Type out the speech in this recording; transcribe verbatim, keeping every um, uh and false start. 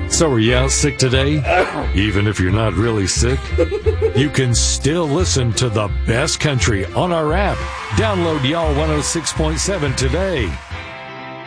So are you out sick today? Even if you're not really sick, you can still listen to the best country on our app. Download Y'all one oh six point seven today.